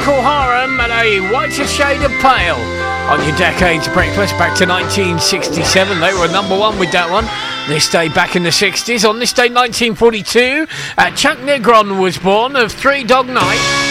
Procol Harum and a whiter shade of pale on your Decades Breakfast back to 1967. They were number one with that one. This day back in the 60s. On this day 1942, Chuck Negron was born of Three Dog Night.